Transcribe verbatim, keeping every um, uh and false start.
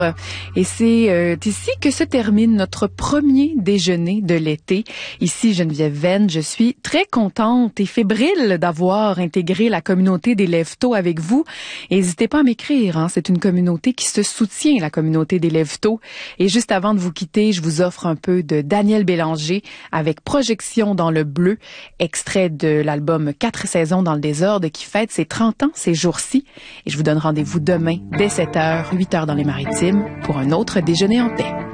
Et c'est euh, ici que se termine notre premier déjeuner de l'été. Ici, Geneviève Venn, je suis très contente et fébrile d'avoir intégré la communauté des Lève-Tôt avec vous. N'hésitez pas à m'écrire, hein, c'est une communauté qui se soutient, la communauté des Lève-Tôt. Et juste avant de vous quitter, je vous offre un peu de Daniel Bélanger avec Projection dans le bleu, extrait de l'album Quatre saisons dans le désordre qui fête ses trente ans ces jours-ci. Et je vous donne rendez-vous demain dès sept heures, huit heures dans les Maritimes pour un autre déjeuner en paix.